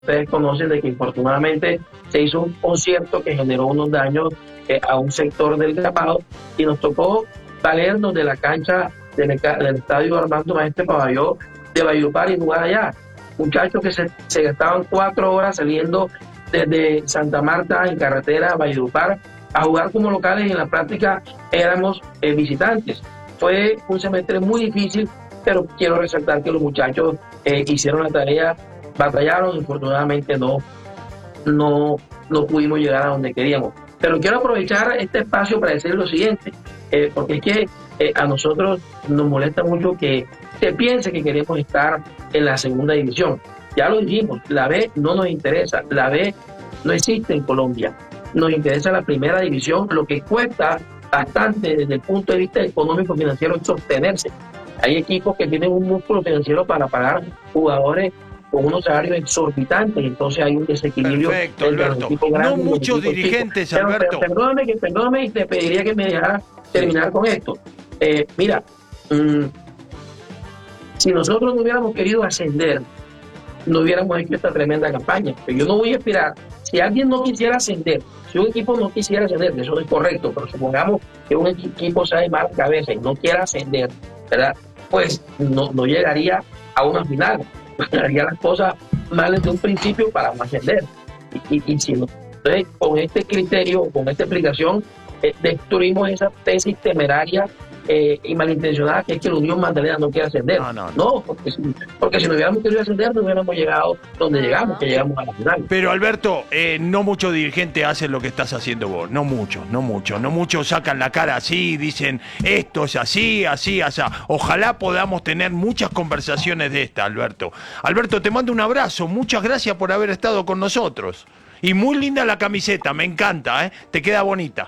ustedes conocen de que infortunadamente se hizo un concierto que generó unos daños a un sector del Capado y nos tocó valernos de la cancha del estadio Armando Maestre Paballó de Valledupar y jugar allá. Muchachos que se gastaban 4 horas saliendo desde Santa Marta en carretera a Valledupar a jugar como locales y en la práctica éramos visitantes. Fue un semestre muy difícil, pero quiero resaltar que los muchachos hicieron la tarea, batallaron, infortunadamente no pudimos llegar a donde queríamos. Pero quiero aprovechar este espacio para decir lo siguiente, porque es que a nosotros nos molesta mucho que se piense que queremos estar en la segunda división. Ya lo dijimos, la B no nos interesa, la B no existe en Colombia. Nos interesa la primera división, lo que cuesta bastante desde el punto de vista económico financiero es sostenerse. Hay equipos que tienen un músculo financiero para pagar jugadores con unos salarios exorbitantes, entonces hay un desequilibrio. Perfecto, Alberto. No muchos dirigentes, Alberto. Perdóname y te pediría que me dejara terminar con esto. Mira, si nosotros no hubiéramos querido ascender, no hubiéramos hecho esta tremenda campaña. Pero yo no voy a esperar. Si alguien no quisiera ascender, si un equipo no quisiera ascender, eso no es correcto, pero supongamos que un equipo sabe mal cabeza y no quiera ascender, ¿verdad? Pues no llegaría a una final, haría las cosas mal desde un principio para no ascender. Y si no, entonces, con este criterio, con esta explicación, destruimos esa tesis temeraria y malintencionada que es que la Unión Magdalena no quiere ascender. No, porque si no hubiéramos querido ascender no hubiéramos llegado donde llegamos, que llegamos a la final. Pero Alberto, no muchos dirigentes hacen lo que estás haciendo vos, no muchos sacan la cara así, dicen esto es así. Ojalá podamos tener muchas conversaciones de esta, Alberto. Alberto, te mando un abrazo, muchas gracias por haber estado con nosotros. Y muy linda la camiseta, me encanta, te queda bonita.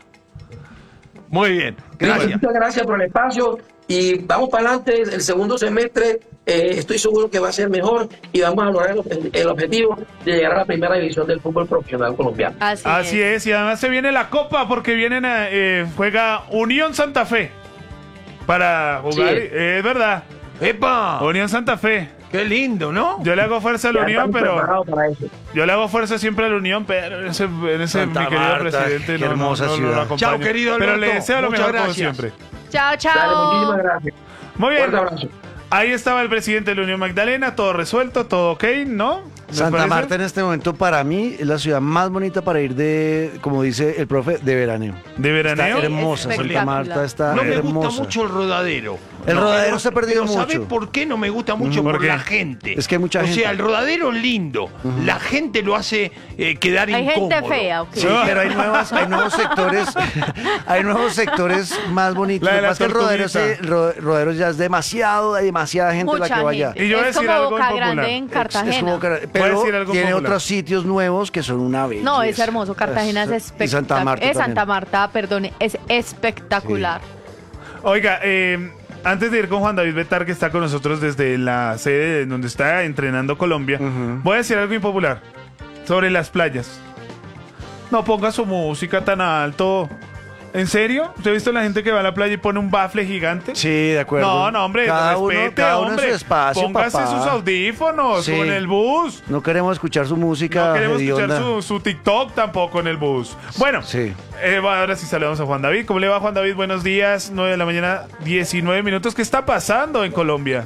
Muy bien, gracias. Muchas gracias por el espacio y vamos para adelante. El segundo semestre estoy seguro que va a ser mejor y vamos a lograr el objetivo de llegar a la primera división del fútbol profesional colombiano. Así es, y además se viene la Copa porque juega Unión Santa Fe para jugar, sí. Es verdad. ¡Epa! Unión Santa Fe. Qué lindo, ¿no? Yo le hago fuerza a la Unión, pero yo le hago fuerza siempre a la Unión, pero en ese mi querido Marta, presidente qué hermosa ciudad. Chao, querido Alberto. Pero le deseo lo mejor como siempre. Chao. Dale, muchísimas gracias. Muy bien. Fuerte abrazo. Ahí estaba el presidente de la Unión Magdalena, todo resuelto, todo ok, ¿no? Santa Marta en este momento para mí es la ciudad más bonita para ir como dice el profe, de veraneo. ¿De veraneo? Está hermosa, Santa Marta está hermosa. No me gusta mucho el Rodadero. El Rodadero se ha perdido mucho. ¿Sabes por qué no me gusta mucho? Por la gente. Es que hay mucha gente. O sea, el Rodadero es lindo. La gente lo hace quedar incómodo. Hay gente fea, ok. Sí, pero hay nuevos sectores. Hay nuevos sectores más bonitos. Lo que pasa es que el Rodadero ya es demasiada gente mucha la que vaya. Gente. Y yo voy a es decir como algo Boca impopular. Grande en Cartagena. Pero decir algo tiene popular. otros sitios nuevos que son una belleza. No, es hermoso. Cartagena es espectacular. Santa Marta Santa Marta, perdón, es espectacular. Sí. Oiga, antes de ir con Juan David Betar, que está con nosotros desde la sede donde está entrenando Colombia, voy a decir algo impopular sobre las playas. No ponga su música tan alto. ¿En serio? ¿Usted ha visto la gente que va a la playa y pone un bafle gigante? Sí, de acuerdo. No, hombre, cada respete, uno hombre. en su espacio, Póngase papá. sus audífonos Sí. con el bus. No queremos escuchar su música. No queremos hedionda. escuchar su TikTok tampoco en el bus. Bueno, sí. Ahora sí saludamos a Juan David. ¿Cómo le va, Juan David? Buenos días, 9 de la mañana, 19 minutos. ¿Qué está pasando en Colombia?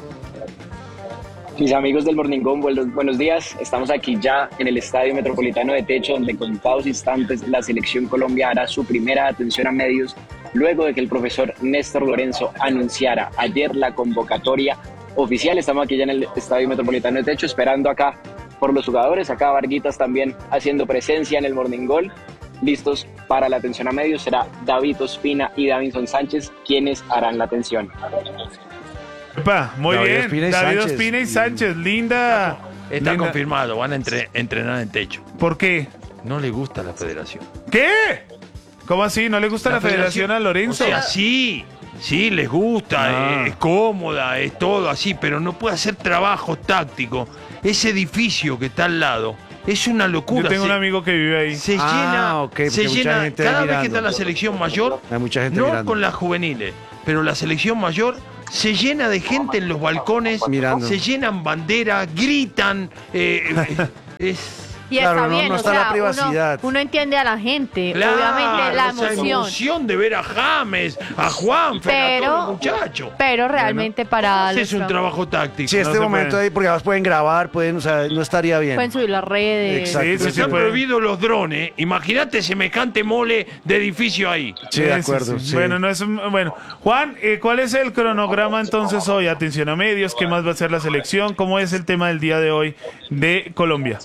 Mis amigos del Morningón, buenos días. Estamos aquí ya en el Estadio Metropolitano de Techo, donde con contados instantes la Selección Colombia hará su primera atención a medios, luego de que el profesor Néstor Lorenzo anunciara ayer la convocatoria oficial. Estamos aquí ya en el Estadio Metropolitano de Techo, esperando acá por los jugadores. Acá Varguitas también haciendo presencia en el Morningón. Listos para la atención a medios será David Ospina y Davinson Sánchez quienes harán la atención. Epa, muy David bien. Ospina y David Sánchez. Ospina y Sánchez. Linda. Está confirmado, van a entrenar en techo. ¿Por qué? No le gusta la federación. ¿Qué? ¿Cómo así? ¿No le gusta la federación a Lorenzo? O sea, sí, les gusta, es cómoda, es todo así, pero no puede hacer trabajo táctico. Ese edificio que está al lado es una locura. Yo tengo un amigo que vive ahí. Se llena, ok, se llena gente cada vez mirando. que está la selección mayor, Hay mucha gente no mirando. con las juveniles, pero la selección mayor se llena de gente en los balcones, Mirando. se llenan banderas, gritan, Y Claro, está bien, no o está sea, la privacidad. uno entiende a la gente, Claro, obviamente la esa emoción. emoción de ver a James, a Juan, a todos los muchachos. Pero realmente para Es un los trabajo táctico. Sí, este se momento puede. ahí, porque además pueden grabar, o sea, no estaría bien. pueden subir las redes. Exacto. Sí, Se sí, han puede. prohibido los drones. Imagínate semejante mole de edificio ahí. Sí, de acuerdo. sí. Bueno, no es bueno. Juan, ¿cuál es el cronograma entonces hoy? Atención a medios, ¿qué más va a ser la selección? ¿Cómo es el tema del día de hoy de Colombia?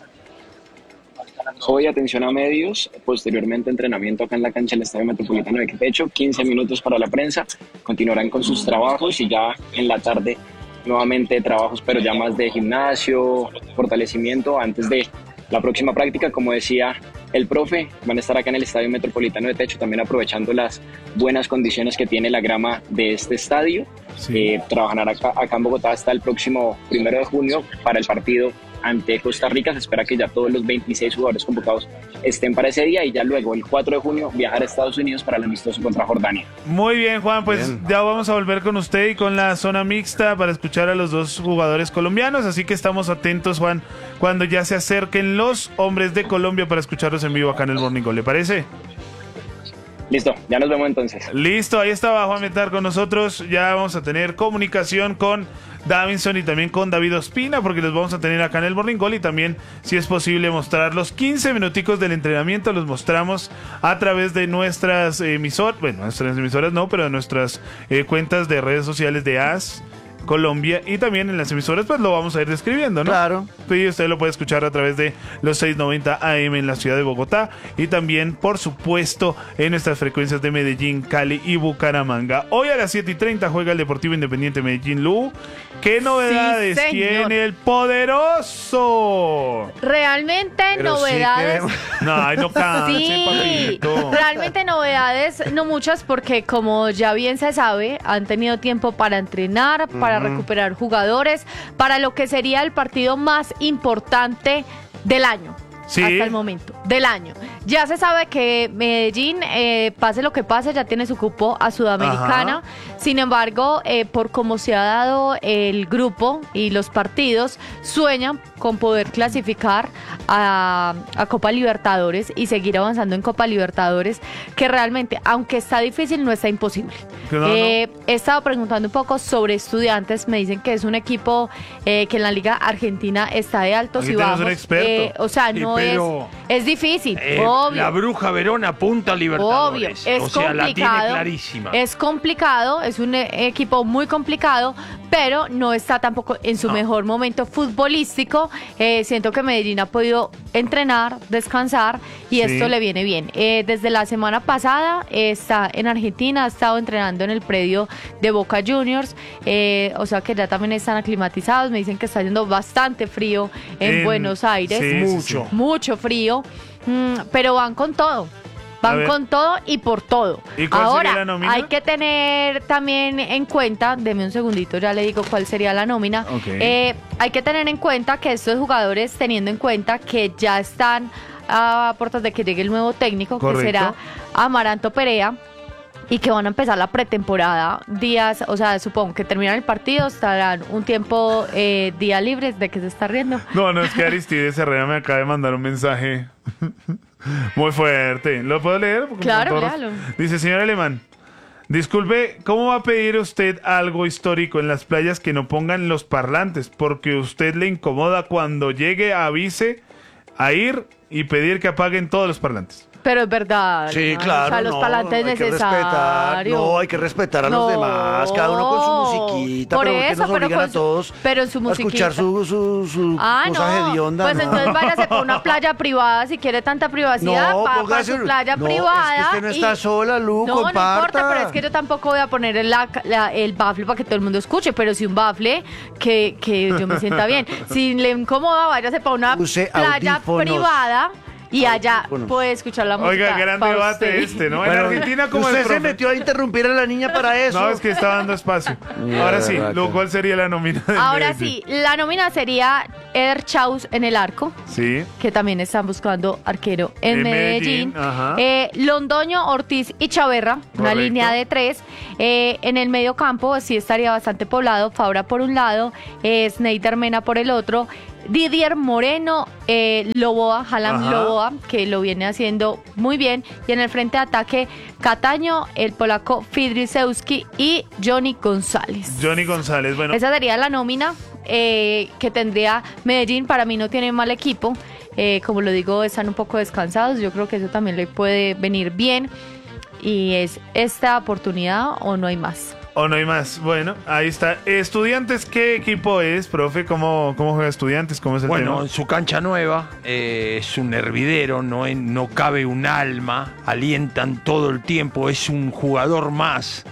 Hoy atención a medios, posteriormente entrenamiento acá en la cancha del Estadio Metropolitano de Techo, 15 minutos para la prensa, continuarán con sus trabajos y ya en la tarde nuevamente trabajos, pero ya más de gimnasio, fortalecimiento antes de la próxima práctica. Como decía el profe, van a estar acá en el Estadio Metropolitano de Techo, también aprovechando las buenas condiciones que tiene la grama de este estadio. Sí. Trabajarán acá en Bogotá hasta el próximo 1 de junio para el partido ante Costa Rica. Se espera que ya todos los 26 jugadores convocados estén para ese día y ya luego el 4 de junio viajar a Estados Unidos para el amistoso contra Jordania. Muy bien, Juan, pues Bien. ya vamos a volver con usted y con la zona mixta para escuchar a los dos jugadores colombianos, así que estamos atentos, Juan, cuando ya se acerquen los hombres de Colombia para escucharlos en vivo acá en el Morning Call, ¿le parece? Listo, ya nos vemos entonces. Listo, ahí estaba Juan Metar con nosotros. Ya vamos a tener comunicación con Davinson y también con David Ospina, porque los vamos a tener acá en el Morning Call y también, si es posible, mostrar los 15 minuticos del entrenamiento. Los mostramos a través de nuestras emisoras, bueno, nuestras emisoras no, pero de nuestras cuentas de redes sociales de AS Colombia, y también en las emisoras pues lo vamos a ir describiendo, ¿no? Claro. Sí, usted lo puede escuchar a través de los 690 AM en la ciudad de Bogotá y también, por supuesto, en nuestras frecuencias de Medellín, Cali y Bucaramanga. Hoy a las 7:30 juega el Deportivo Independiente Medellín. Lu, ¿qué novedades señor. tiene el poderoso? Realmente Pero sí novedades. queremos- No, ay, no canse, Sí, papito. realmente novedades, no muchas, porque como ya bien se sabe, han tenido tiempo para entrenar, para recuperar jugadores, para lo que sería el partido más importante del año. Sí. Hasta el momento, del año. Ya se sabe que Medellín, pase lo que pase, ya tiene su cupo a Sudamericana. Sin embargo, por cómo se ha dado el grupo y los partidos, sueñan con poder clasificar a Copa Libertadores y seguir avanzando en Copa Libertadores, que realmente, aunque está difícil, no está imposible. Que no. He estado preguntando un poco sobre Estudiantes, me dicen que es un equipo que en la Liga Argentina está de altos Aquí y tenemos bajos. un experto. O sea, Sí, no pero, es difícil, La obvio. Bruja Verón apunta a Obvio, Libertadores. es O sea, la tiene complicado. clarísima. Es complicado, es un equipo muy complicado, pero no está tampoco en su mejor momento futbolístico. Siento que Medellín ha podido entrenar, descansar y Sí. esto le viene bien. Desde la semana pasada está en Argentina, ha estado entrenando en el predio de Boca Juniors, o sea que ya también están aclimatizados. Me dicen que está yendo bastante frío en Buenos Aires, sí, Mucho. mucho frío, pero van con todo. A Van ver. con todo y por todo. ¿Y cuál Ahora, sería la nómina? hay que tener también en cuenta, deme un segundito, ya le digo cuál sería la nómina. Ok. Hay que tener en cuenta que estos jugadores, teniendo en cuenta que ya están a puertas de que llegue el nuevo técnico, Correcto. que será Amaranto Perea, y que van a empezar la pretemporada días, o sea, supongo que terminan el partido, estarán un tiempo día libres. ¿De que se está riendo? No, es que Aristides Herrera me acaba de mandar un mensaje muy fuerte. ¿Lo puedo leer? Porque Claro, son todos- léalo. Dice, señor Alemán, disculpe, ¿cómo va a pedir usted algo histórico en las playas que no pongan los parlantes? Porque usted le incomoda cuando llegue, avise a ir y pedir que apaguen todos los parlantes. Pero es verdad. Sí, hermano, claro. O sea, los no, parlantes hay que respetar, necesarios. no, hay que respetar a los demás, cada uno con su musiquita, Por pero ¿por qué eso, nos pero obligan con a todos pero en su a musiquita. escuchar su cosa hedionda? Pues no. entonces váyase por una playa privada si quiere tanta privacidad, No, para póngase- su playa no, privada. es que usted no está sola, Lu, no, comparta. no importa, pero es que yo tampoco voy a poner el bafle para que todo el mundo escuche, pero si un bafle que yo me sienta bien. Si le incomoda, váyase para una Use playa audífonos. privada y allá Audífonos. puede escuchar la música. Oiga, gran pa' debate usted. este, ¿no? En Bueno, Argentina, como el usted se profe- metió a interrumpir a la niña para eso. No, es que está dando espacio. Ahora sí, verdad, Lu, claro. ¿cuál sería la nómina del Ahora Medellín? sí, la nómina sería Eder Chaus en el arco, Sí. que también están buscando arquero en En Medellín. Medellín, ajá. Londoño, Ortiz y Chaverra, una Correcto. línea de 3. En el medio campo sí estaría bastante poblado. Fabra por un lado, Sneider Mena por el otro. Didier Moreno, Halam Loboa, que lo viene haciendo muy bien. Y en el frente de ataque, Cataño, el polaco Fidrisewski y Johnny González. Johnny González, bueno. Esa sería la nómina que tendría Medellín. Para mí no tiene mal equipo. Como lo digo, están un poco descansados. Yo creo que eso también le puede venir bien. Y es esta oportunidad o no hay más. O no hay más. Bueno, ahí está. Estudiantes, ¿qué equipo es, profe? ¿Cómo juega Estudiantes? ¿Cómo es el tema? En su cancha nueva es un hervidero, no cabe un alma, alientan todo el tiempo, es un jugador más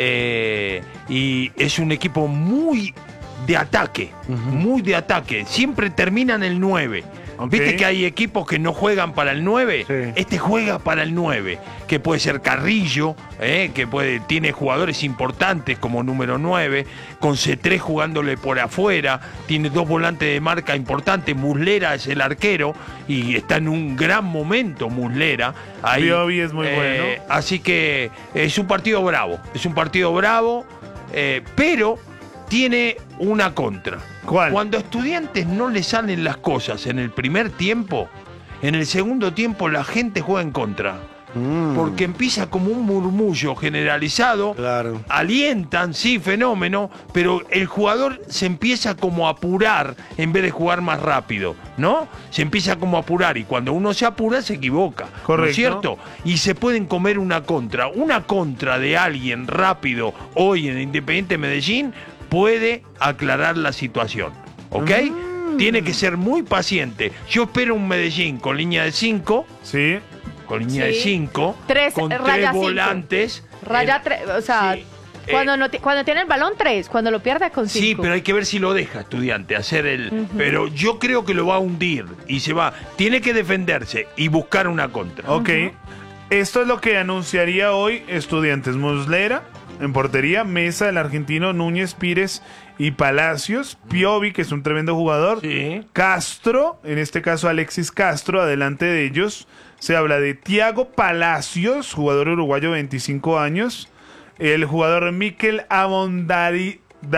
y es un equipo muy de ataque, muy de ataque. Siempre terminan el 9. Okay. Viste que hay equipos que no juegan para el 9. Sí. Este juega para el 9, que puede ser Carrillo, tiene jugadores importantes como número 9, con C3 jugándole por afuera, tiene 2 volantes de marca importantes. Muslera es el arquero y está en un gran momento Muslera. Ahí, Piovi es muy bueno. Así que es un partido bravo, pero tiene una contra. ¿Cuál? Cuando a Estudiantes no le salen las cosas en el primer tiempo, en el segundo tiempo la gente juega en contra. Porque empieza como un murmullo generalizado. Claro. Alientan, sí, fenómeno, pero el jugador se empieza como a apurar en vez de jugar más rápido, ¿no? Se empieza como a apurar y cuando uno se apura se equivoca. Correcto. ¿No es cierto? Y se pueden comer una contra. Una contra de alguien rápido hoy en Independiente Medellín puede aclarar la situación, ¿ok? Tiene que ser muy paciente. Yo espero un Medellín con línea de 5, Sí. con línea de 5, con raya 3 cinco. volantes. Raya 3, o sea, sí, cuando tiene el balón 3, cuando lo pierde con 5. Sí, pero hay que ver si lo deja Estudiante hacer el. Pero yo creo que lo va a hundir y se va. Tiene que defenderse y buscar una contra. Ok. Esto es lo que anunciaría hoy Estudiantes. Muslera en portería, Mesa, el argentino, Núñez, Pires y Palacios, Piovi, que es un tremendo jugador, Sí. Castro, en este caso Alexis Castro, adelante de ellos. Se habla de Thiago Palacios, jugador uruguayo, 25 años, el jugador Mikel Abondarian,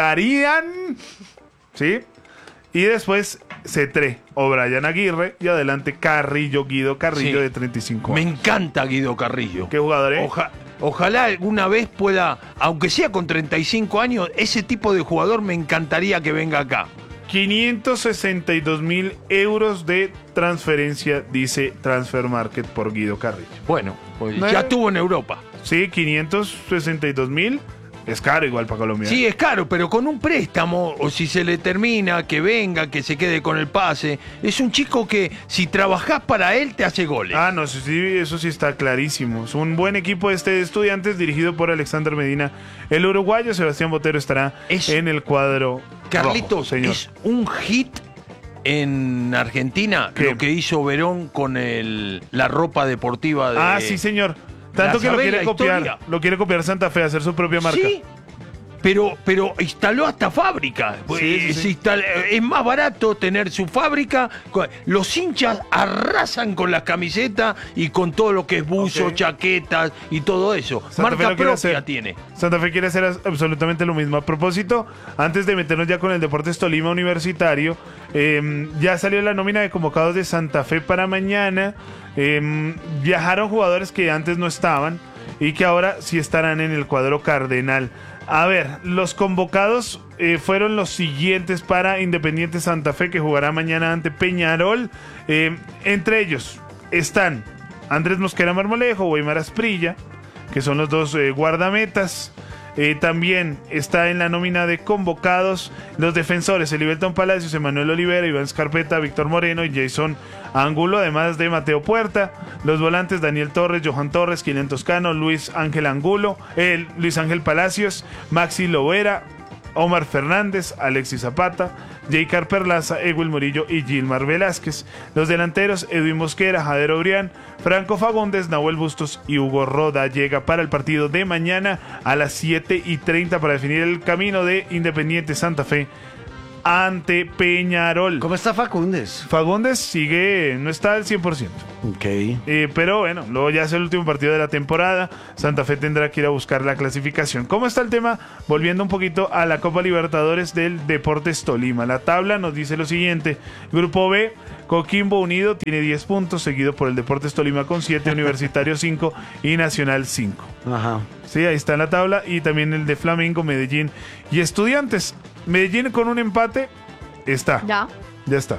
¿sí? Y después Cetré o Brian Aguirre y adelante Guido Carrillo, Sí. de 35 Me años. encanta Guido Carrillo. ¿Qué jugador es? Ojalá alguna vez pueda, aunque sea con 35 años, ese tipo de jugador me encantaría que venga acá. 562.000 euros de transferencia, dice Transfer Market por Guido Carrillo. Bueno, pues ya estuvo en Europa. Sí, 562.000. Es caro igual para Colombia. Sí, es caro, pero con un préstamo, o si se le termina, que venga, que se quede con el pase. Es un chico que si trabajás para él te hace goles. Ah, no, sí, eso sí está clarísimo. Es un buen equipo de Estudiantes dirigido por Alexander Medina. El uruguayo Sebastián Botero estará en el cuadro Carlitos, rojo, señor. es un hit en Argentina ¿Qué? lo que hizo Verón con la ropa deportiva de... Ah, sí, señor. Tanto que lo ¿sabés quiere la copiar. historia? Lo quiere copiar Santa Fe, hacer su propia marca. Sí, pero instaló hasta fábrica. Sí, sí. Es más barato tener su fábrica. Los hinchas arrasan con las camisetas y con todo lo que es buzo, Ok. chaquetas y todo eso. Santa Fe Marca lo quiere propia hacer. tiene. Santa Fe quiere hacer absolutamente lo mismo. A propósito, antes de meternos ya con el Deportes Tolima Universitario, ya salió la nómina de convocados de Santa Fe para mañana. Viajaron jugadores que antes no estaban y que ahora sí estarán en el cuadro cardenal. A ver, los convocados fueron los siguientes para Independiente Santa Fe, que jugará mañana ante Peñarol. Entre ellos están Andrés Mosquera Marmolejo, Weimar Asprilla, que son los dos guardametas. También está en la nómina de convocados los defensores Elivelton Palacios, Emanuel Olivera, Iván Scarpeta, Víctor Moreno y Jason Angulo, además de Mateo Puerta. Los volantes Daniel Torres, Johan Torres, Kilian Toscano, Luis Ángel Palacios, Maxi Lovera, Omar Fernández, Alexis Zapata, Jaycar Perlaza, Ewil Murillo y Gilmar Velázquez. Los delanteros Edwin Mosquera, Jader Obrián, Franco Fagundes, Nahuel Bustos y Hugo Roda. Llega para el partido de mañana a las 7:30 para definir el camino de Independiente Santa Fe ante Peñarol. ¿Cómo está Fagundes? Fagundes sigue, no está al 100%. Ok. Pero bueno, luego ya es el último partido de la temporada. Santa Fe tendrá que ir a buscar la clasificación. ¿Cómo está el tema? Volviendo un poquito a la Copa Libertadores del Deportes Tolima. La tabla nos dice lo siguiente. Grupo B, Coquimbo Unido tiene 10 puntos, seguido por el Deportes Tolima con 7, Universitario 5 y Nacional 5. Ajá. Sí, ahí está la tabla. Y también el de Flamengo, Medellín y Estudiantes. Medellín con un empate está. Ya. Ya está.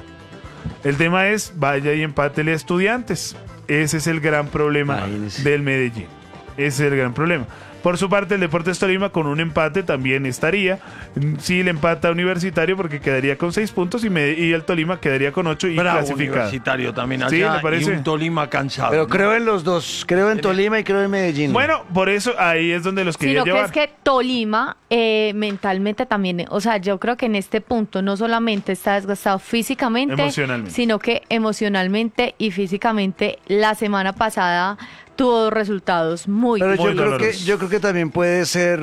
El tema es, vaya y empátele a Estudiantes. Ese es el gran problema Imagínese. del Medellín. Ese es el gran problema. Por su parte, el Deportes Tolima con un empate también estaría. Sí, le empata a Universitario porque quedaría con 6 puntos y el Tolima quedaría con 8 y Bravo, clasificado. Universitario también Sí, allá me parece. y un Tolima cansado. Pero ¿no? creo en los dos. Creo en Tolima y creo en Medellín. Bueno, por eso ahí es donde los quería Sino que llevar. es que Tolima mentalmente también, o sea, yo creo que en este punto no solamente está desgastado físicamente, Emocionalmente. sino que emocionalmente y físicamente la semana pasada tuvo resultados muy Pero Muy yo creo dolorosos. yo creo que también puede ser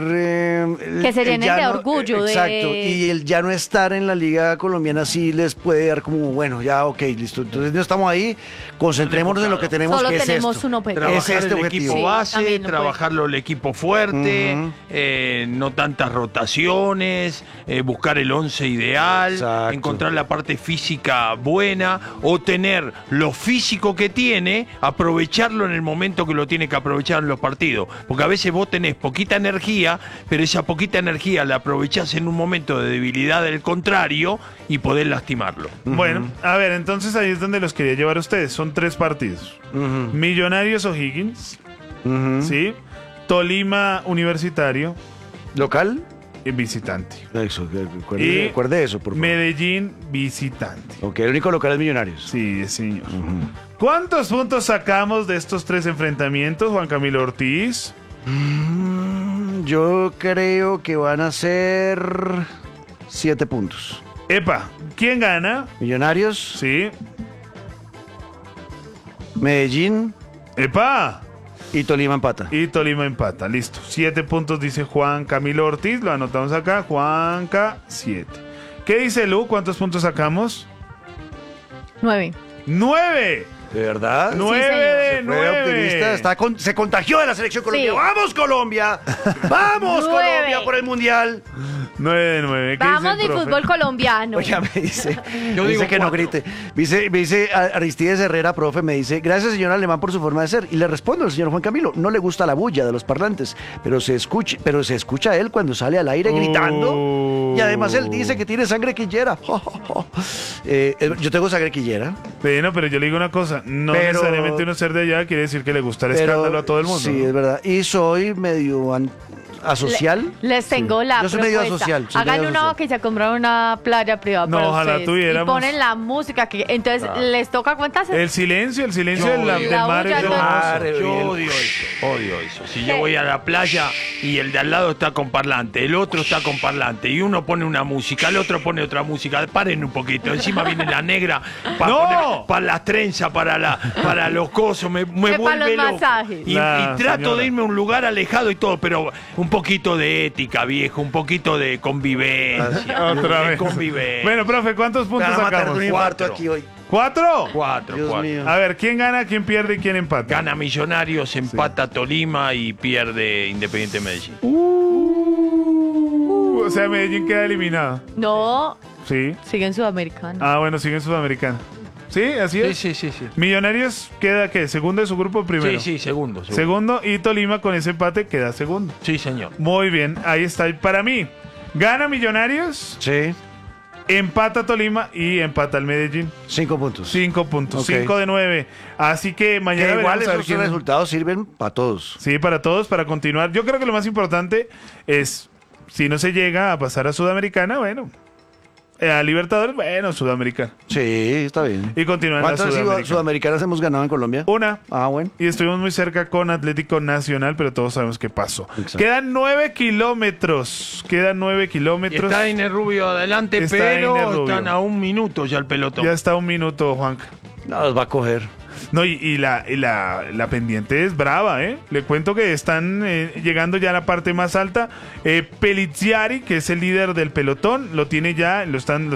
Que se llenen de orgullo, exacto, de- y el ya no estar en la liga colombiana sí les puede dar como bueno, ya ok, listo. Entonces no estamos ahí, concentrémonos en lo que tenemos, Solo que es tenemos esto. un objetivo. Es Trabajar este el objetivo. equipo Sí, base, también lo trabajarlo el equipo fuerte, no tantas rotaciones, buscar el 11 ideal, Exacto. encontrar la parte física buena o tener lo físico que tiene, aprovecharlo en el momento que lo tiene que aprovechar en los partidos. Porque a veces vos tenés poquita energía, pero esa poquita energía la aprovechás en un momento de debilidad del contrario y podés lastimarlo. Bueno, a ver, entonces ahí es donde los quería llevar a ustedes. Son 3 partidos. Millonarios O'Higgins, ¿sí? Tolima Universitario ¿Local? y visitante. Eso, Y recuerde eso, por favor. Medellín visitante. Ok, el único local es Millonarios. Sí, señor. ¿Cuántos puntos sacamos de estos 3 enfrentamientos, Juan Camilo Ortiz? Yo creo que van a ser 7 puntos. Epa, ¿quién gana? Millonarios, Sí. Medellín Epa. y Tolima empata. Y Tolima empata. Listo. 7 puntos dice Juan Camilo Ortiz. Lo anotamos acá. Juanca, 7. ¿Qué dice Lu? ¿Cuántos puntos sacamos? 9. 9. ¿De verdad? 9 señor. de Se fue optimista, 9. se contagió de la selección Colombia. Sí. ¡Vamos, Colombia! ¡Vamos, 9. Colombia, por el Mundial! 9 de 9. ¿Qué Vamos dice de el profe? fútbol colombiano. Oiga, me dice, Yo dice digo que no 4. grite. Me dice Aristides Herrera, profe, me dice, gracias señor Alemán por su forma de ser. Y le respondo al señor Juan Camilo, no le gusta la bulla de los parlantes, pero se escucha él cuando sale al aire gritando. Y además él dice que tiene sangre quillera. Yo tengo sangre quillera. Bueno, pero yo le digo una cosa. No Pero- necesariamente uno ser de allá quiere decir que le gusta el Pero- escándalo a todo el mundo. Sí, ¿no? es verdad. Y soy medio asocial. Les tengo Sí. la Yo soy medio propuesta. asocial, soy Hagan medio una asocial. vaca y se compran una playa privada No, para ojalá ustedes. tuviéramos. Y ponen la música que entonces les toca cuentas. El silencio Yo del odio. mar La es bulla hermoso. Yo odio eso. Si yo voy a la playa y el de al lado está con parlante, el otro está con parlante y uno pone una música, el otro pone otra música, paren un poquito. Encima viene la negra ¡No! para las trenzas, para los cosos, me para vuelve los loco. masajes. Y La trato señora. de irme a un lugar alejado y todo, pero un poquito de ética, viejo, un poquito de convivencia. Otra de vez. convivencia. Bueno, profe, ¿cuántos Me puntos van a matar de sacamos? un infarto 4. aquí hoy. 4. 4. Dios mío. A ver, ¿quién gana, quién pierde y quién empata? Gana Millonarios, empata Tolima y pierde Independiente Medellín. O sea, Medellín queda eliminado. No, Sí. siguen Sudamericano. Ah, bueno, sigue en Sudamericana. ¿Sí? ¿Así es? Sí. Millonarios queda, ¿qué? ¿Segundo de su grupo o primero? Sí, segundo. Segundo, y Tolima con ese empate queda segundo. Sí, señor. Muy bien, ahí está. Y para mí, gana Millonarios, Sí, empata Tolima y empata el Medellín. 5 puntos. 5 puntos, Ok. 5 de 9. Así que mañana Que igual veremos a ver esos quién- resultados sirven para todos. Sí, para todos, para continuar. Yo creo que lo más importante es, si no se llega a pasar a Sudamericana, bueno, a Libertadores, bueno, Sudamericana. Sí, está bien. Y continuar en la ¿Cuántas Sudamericana. sudamericanas hemos ganado en Colombia? Una. Ah, bueno. Y estuvimos muy cerca con Atlético Nacional, pero todos sabemos qué pasó. Exacto. Quedan 9 kilómetros. Quedan 9 Y kilómetros. está Iner Rubio adelante, Está Iner pero Rubio. están a un minuto ya el pelotón. Ya está un minuto, Juanca. No, los va a coger. No, y la pendiente es brava, ¿eh? Le cuento que están llegando ya a la parte más alta. Pelizziari, que es el líder del pelotón, los tiene ya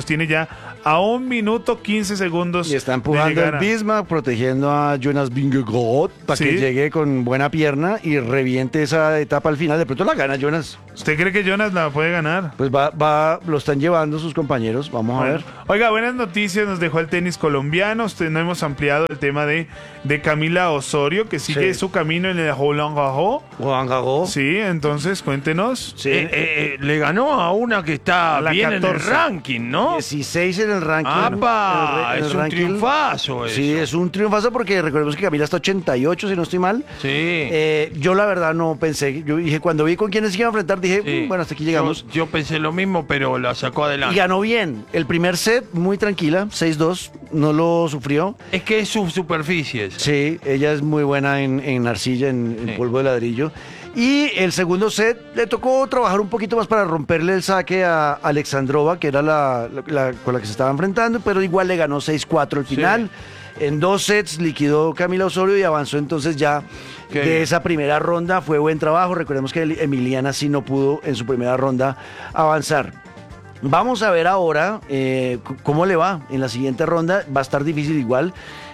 a 1 minuto 15 segundos. Y está empujando el Bismarck, protegiendo a Jonas Vingegaard para que llegue con buena pierna y reviente esa etapa al final. De pronto la gana Jonas. ¿Usted cree que Jonas la puede ganar? Pues lo están llevando sus compañeros. Vamos a ver. Oiga, buenas noticias nos dejó el tenis colombiano. No hemos ampliado el tema de Camila Osorio, que sigue su camino en el Roland Garros. Sí, entonces cuéntenos. Sí. Le ganó a una que está bien 14. En el ranking, ¿no? 16 en el ranking. ¡Apa! Es un triunfazo eso. Sí, es un triunfazo porque recordemos que Camila está 88, si no estoy mal. Sí. Yo la verdad no pensé. Yo dije, cuando vi con quiénes se iban a enfrentar, dije, bueno, hasta aquí llegamos. Yo pensé lo mismo, pero la sacó adelante. Y ganó bien. El primer set, muy tranquila, 6-2, no lo sufrió. Es que es sus superficies. Sí, ella es muy buena en arcilla, en polvo de ladrillo. Y el segundo set le tocó trabajar un poquito más para romperle el saque a Alexandrova, que era con la que se estaba enfrentando, pero igual le ganó 6-4 al final. Sí. En 2 sets liquidó Camila Osorio y avanzó entonces ya de esa primera ronda. Fue buen trabajo. Recordemos que Emiliana sí no pudo en su primera ronda avanzar. Vamos a ver ahora cómo le va en la siguiente ronda. Va a estar difícil igual.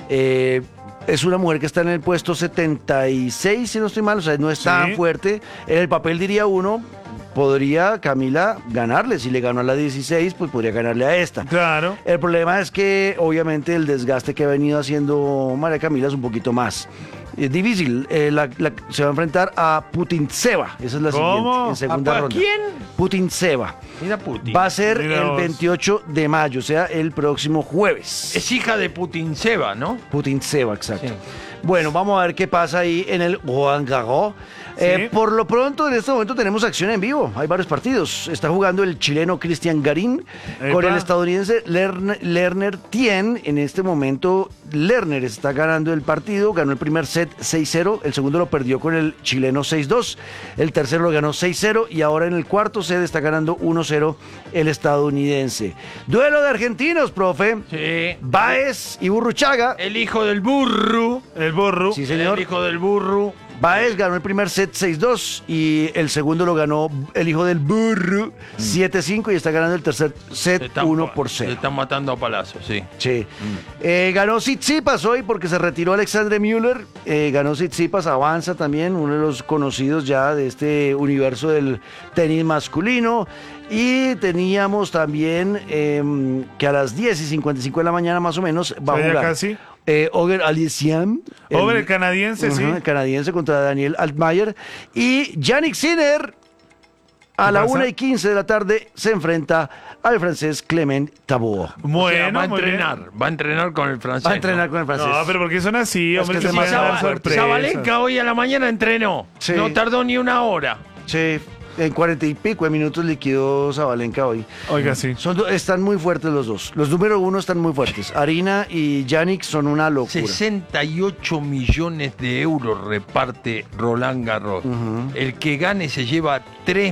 Es una mujer que está en el puesto 76, si no estoy mal, o sea, no es tan fuerte. En el papel diría uno, podría Camila ganarle. Si le ganó a la 16, pues podría ganarle a esta. Claro. El problema es que, obviamente, el desgaste que ha venido haciendo María Camila es un poquito más. Es difícil. Se va a enfrentar a Putintseva. Esa es la siguiente, en segunda ronda. ¿Quién? Putintseva. Mira Putin. Va a ser el 28 de mayo, o sea, el próximo jueves. Es hija de Putintseva, ¿no? Putintseva, exacto. Sí. Bueno, vamos a ver qué pasa ahí en el Roland Garros. Por lo pronto, en este momento tenemos acción en vivo. Hay varios partidos. Está jugando el chileno Cristian Garín con el estadounidense Lerner Tien. En este momento, Lerner está ganando el partido. Ganó el primer set 6-0. El segundo lo perdió con el chileno 6-2. El tercero lo ganó 6-0. Y ahora en el cuarto set está ganando 1-0 el estadounidense. Duelo de argentinos, profe. Sí. Báez y Burruchaga. El hijo del burro. El burro. Sí, señor. El hijo del burro. Báez ganó el primer set 6-2 y el segundo lo ganó el hijo del burro 7-5 y está ganando el tercer set 1-0. Se están matando a palazos, sí. Sí. Ganó Tsitsipas hoy porque se retiró Alexandre Müller. Ganó Tsitsipas, avanza también, uno de los conocidos ya de este universo del tenis masculino. Y teníamos también que a las 10:55 de la mañana más o menos va a jugar. Casi. Oger Aliassime. El canadiense, sí. El canadiense contra Daniel Altmaier. Y Yannick Sinner, a la 1:15 de la tarde, se enfrenta al francés Clement Tabou. Bueno, va a entrenar con el francés. Va a entrenar con el francés. No, pero porque son así, hombre, que se pueden dar sorpresas. Zabalenka hoy a la mañana entrenó. Sí. No tardó ni una hora. Sí. En 40 y pico de minutos liquidó Zabalenka hoy. Oiga, sí. Están muy fuertes los dos. Los número uno están muy fuertes. Arina y Yannick son una locura. 68 millones de euros reparte Roland Garros. El que gane se lleva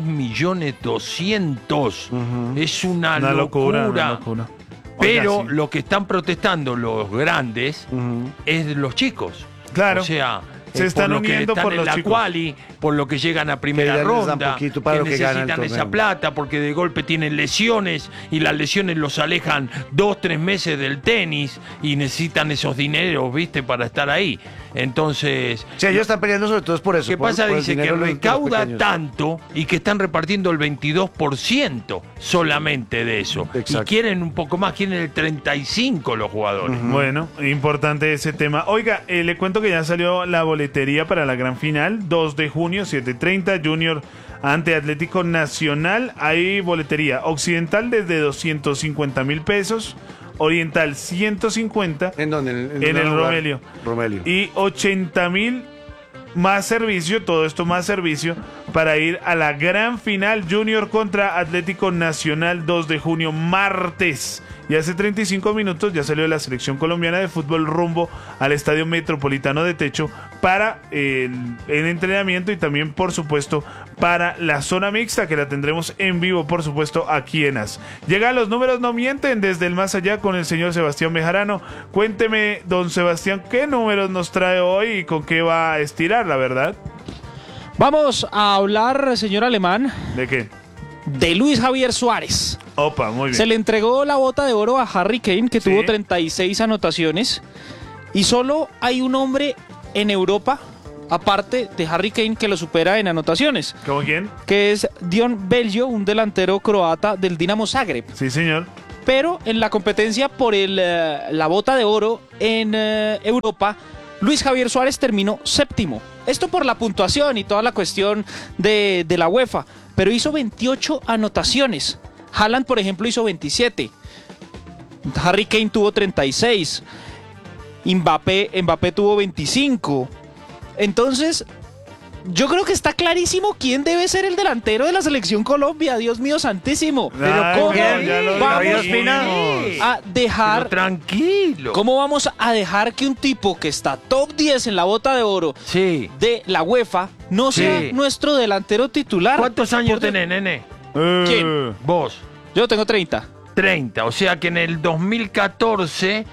3.200.000. Es una locura. Una locura. Pero Oiga, sí. lo que están protestando los grandes es los chicos. Claro. O sea, se están uniendo por los la chicos. Quali, por lo que llegan a primera ronda, que necesitan esa plata, porque de golpe tienen lesiones y las lesiones los alejan 2-3 meses del tenis y necesitan esos dineros, ¿viste? Para estar ahí. Entonces... Sí, ellos están peleando sobre todo por eso. ¿Qué pasa? Dice que recauda los tanto y que están repartiendo el 22% solamente de eso. Exacto. Y quieren un poco más, quieren el 35% los jugadores. Bueno, importante ese tema. Oiga, le cuento que ya salió la boletería para la gran final, 2 de junio, 7:30, Junior ante Atlético Nacional. Hay boletería occidental desde 250.000 pesos, oriental 150. ¿En dónde? En el Romelio. Y 80.000 más servicio, todo esto más servicio para ir a la gran final Junior contra Atlético Nacional 2 de junio, martes. y hace 35 minutos ya salió la selección colombiana de fútbol rumbo al Estadio Metropolitano de Techo para el entrenamiento y también, por supuesto, para la zona mixta, que la tendremos en vivo, por supuesto, aquí en AS. Llegan los números, no mienten, desde el más allá con el señor Sebastián Bejarano. Cuénteme, don Sebastián, ¿qué números nos trae hoy y con qué va a estirar, la verdad? Vamos a hablar, señor Alemán, ¿De qué? de Luis Javier Suárez. Opa, muy bien. Se le entregó la bota de oro a Harry Kane, que Sí. tuvo 36 anotaciones. Y solo hay un hombre en Europa, aparte de Harry Kane, que lo supera en anotaciones, ¿Cómo quién? que es Dion Beljo, un delantero croata del Dinamo Zagreb. Sí, señor. Pero en la competencia por la bota de oro en Europa, Luis Javier Suárez terminó séptimo. Esto por la puntuación y toda la cuestión de la UEFA. Pero hizo 28 anotaciones. Haaland, por ejemplo, hizo 27. Harry Kane tuvo 36. Mbappé tuvo 25. Entonces, yo creo que está clarísimo quién debe ser el delantero de la selección Colombia. Dios mío santísimo. Ay, ¿cómo ya lo vamos dijimos. a dejar... Pero tranquilo. ¿Cómo vamos a dejar que un tipo que está top 10 en la bota de oro Sí. de la UEFA no Sí. sea nuestro delantero titular? ¿Cuántos años Por Dios. tenés, nene? ¿Quién? Vos. Yo tengo 30. 30. O sea que en el 2014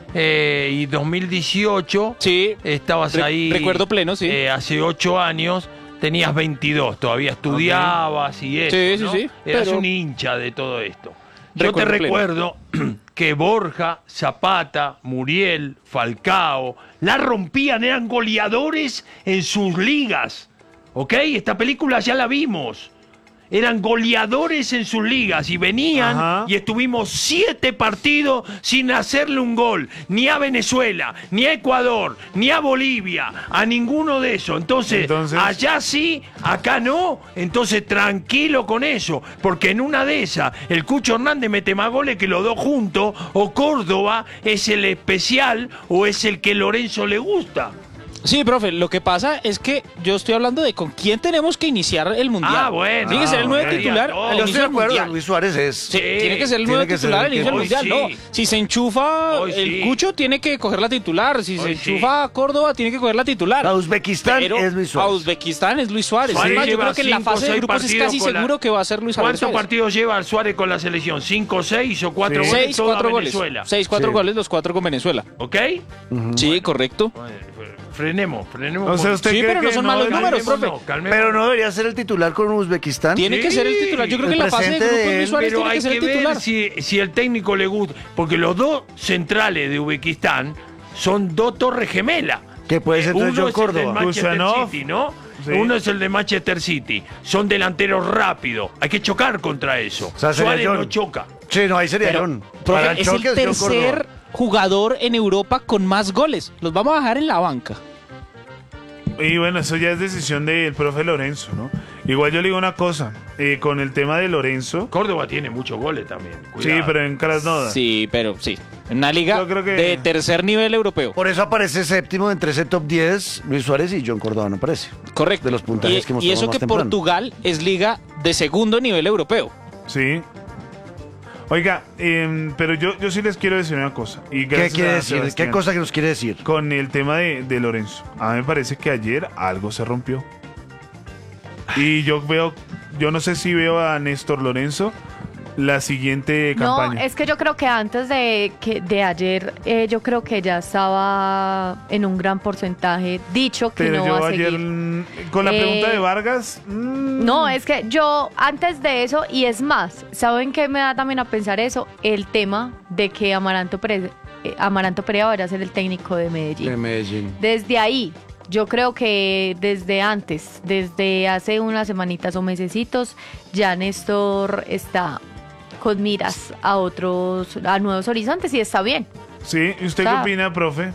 y 2018 Sí. estabas ahí. Recuerdo pleno, sí. Hace 8 años tenías 22. Todavía estudiabas y eso. Sí, sí, ¿no? sí, Eras pero- un hincha de todo esto. Yo te Recuerdo pleno. recuerdo que Borja, Zapata, Muriel, Falcao la rompían, eran goleadores en sus ligas. ¿Ok? Esta película ya la vimos. Eran goleadores en sus ligas y venían Ajá. y estuvimos 7 partidos sin hacerle un gol. Ni a Venezuela, ni a Ecuador, ni a Bolivia, a ninguno de esos. Entonces, allá sí, acá no. Entonces, tranquilo con eso. Porque en una de esas, el Cucho Hernández mete más goles que los dos juntos. O Córdoba es el especial o es el que Lorenzo le gusta. Sí, profe, lo que pasa es que yo estoy hablando de con quién tenemos que iniciar el Mundial. Ah, bueno. Tiene que ser el nuevo ok. titular No, al Yo inicio estoy de del acuerdo, Mundial. Luis Suárez es. Sí, tiene que ser el tiene nuevo que ser titular el al inicio del Hoy Mundial. sí. No, si se enchufa Hoy el sí. Cucho, tiene que coger la titular. Si se Hoy sí. enchufa Córdoba, tiene que coger la titular. A Uzbekistán Pero es Luis a Suárez. Uzbekistán es Luis Suárez. Suárez Es más, yo lleva creo que en la 5 o fase de 6 grupos es partidos casi con la- seguro que va a ser Luis Javier ¿Cuántos Suárez. partidos lleva Suárez con la selección? ¿5, 6 o 4 Sí. goles? 6, Todo a 4 goles. Venezuela. 6, 4 Sí. goles, los 4 con Venezuela. ¿Ok? Sí, correcto. Frenemos. O sea, ¿usted Sí, cree pero no que son malos números, calmémonos, profe. calmémonos. Pero no debería ser el titular con Uzbekistán. Tiene que ser el titular. Yo creo que en la El fase de presente grupos de Luis él, Suárez Pero tiene hay que ser que el titular. ver si el técnico le gusta. Porque los dos centrales de Uzbekistán son dos torres gemelas. Que puede ser Uno entonces John es el del Córdoba. Manchester Kusanov. City, ¿no? Sí. Uno es el de Manchester City. Son delanteros rápidos. Hay que chocar contra eso. O sea, sería Suárez John. no choca. Sí, no, ahí sería Pero, John. profe, Para es el choque John Córdoba. tercer jugador en Europa con más goles. Los vamos a dejar en la banca. Y bueno, eso ya es decisión del profe Lorenzo, ¿no? Igual yo le digo una cosa, con el tema de Lorenzo, Córdoba tiene muchos goles también. sí, Cuidado. pero en Krasnodar. Sí, pero sí. En una liga Yo creo que- de tercer nivel europeo. Por eso aparece séptimo entre ese top 10 Luis Suárez y John Córdoba, no aparece. Correcto. de los puntajes que hemos y eso tomado que más temprano. Portugal es liga de segundo nivel europeo. Sí. Oiga, pero yo sí les quiero decir una cosa. Y ¿Qué gracias quiere a decir? Sebastián. ¿Qué cosa que nos quiere decir? Con el tema de Lorenzo. A mí me parece que ayer algo se rompió. Y yo no sé si veo a Néstor Lorenzo la siguiente No, campaña. es que yo creo que antes de ayer, yo creo que ya estaba en un gran porcentaje dicho que Pero no yo va a ayer, seguir. con la pregunta de Eh, Vargas, No, es que yo antes de eso, y es más, ¿saben qué me da también a pensar eso? El tema de que Amaranto Perea vaya a ser el técnico de Medellín. Medellín. Desde ahí, yo creo que desde antes, desde hace unas semanitas o mesecitos, ya Néstor está con miras a nuevos horizontes y está bien. sí, ¿y usted qué Está- opina, profe?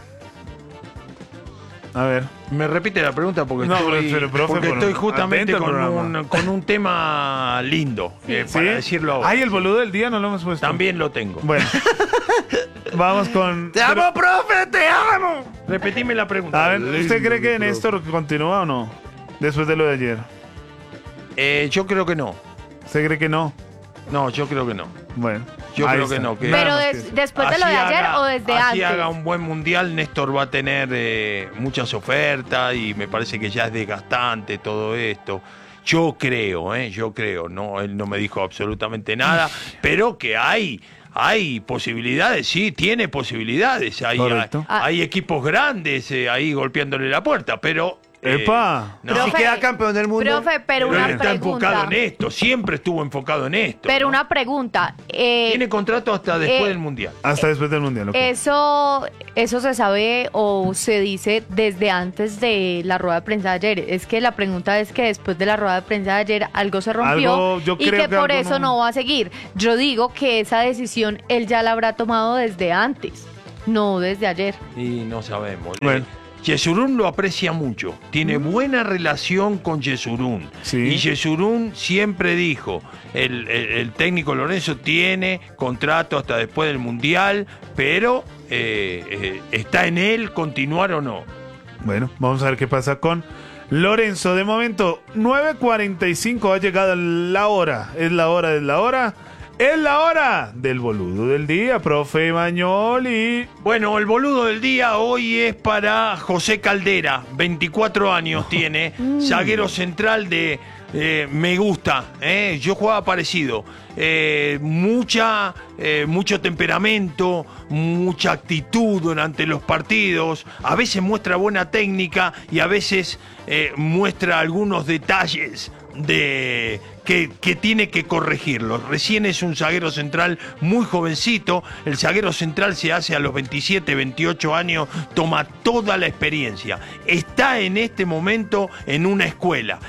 A ver. Me repite la pregunta porque No, estoy, pero, profe, porque por- estoy justamente atento al con programa. con un tema lindo, para ¿Sí? decirlo ahora. Ay, el boludo del día no lo hemos puesto. También lo tengo. Bueno. Vamos con... ¡Te amo, profe! ¡Te amo! Repetime la pregunta. A ver, ¿usted cree que Néstor continúa o no? Después de lo de ayer. Yo creo que no. ¿Usted cree que no? No, yo creo que no. Bueno. Yo Ahí creo está. que no. Que Pero Nada más que eso. después de lo de ayer o desde así antes. haga un buen mundial, Néstor va a tener muchas ofertas y me parece que ya es desgastante todo esto. Yo creo, no, él no me dijo absolutamente nada, pero que hay posibilidades, sí, tiene posibilidades. Correcto. Hay equipos grandes ahí golpeándole la puerta, pero... ¡Epa! no. Si queda campeón del mundo. Profe, pero Pero una él está enfocado pregunta. en esto, siempre estuvo enfocado en esto. Pero ¿no? una pregunta. Tiene contrato hasta después eh, del Mundial. Hasta después del mundial. Ok. Eso se sabe o se dice desde antes de la rueda de prensa de ayer. Es que la pregunta es que después de la rueda de prensa de ayer algo se rompió Algo, yo y creo que que por algo eso no va a seguir. Yo digo que esa decisión él ya la habrá tomado desde antes, no desde ayer. Y no sabemos. Bueno. Yesurún lo aprecia mucho, tiene buena relación con Yesurún. Sí. Y Yesurún siempre dijo, el técnico Lorenzo tiene contrato hasta después del Mundial, pero está en él continuar o no. Bueno, vamos a ver qué pasa con Lorenzo. De momento, 9:45 ha llegado la hora. Es la hora del boludo del día, profe Mañoli. Bueno, el boludo del día hoy es para José Caldera, 24 años tiene, zaguero central de me gusta, yo jugaba parecido, mucho temperamento, mucha actitud durante los partidos, a veces muestra buena técnica y a veces muestra algunos detalles que tiene que corregirlo. Recién es un zaguero central muy jovencito, el zaguero central se hace a los 27, 28 años, toma toda la experiencia. Está en este momento en una escuela